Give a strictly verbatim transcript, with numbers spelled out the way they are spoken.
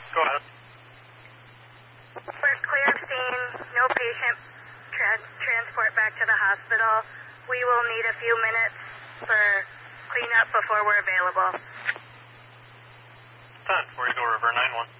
Go ahead. We're clear of scene. No patient tra- transport back to the hospital. We will need a few minutes for cleanup before we're available. ten, where you go, River nine one.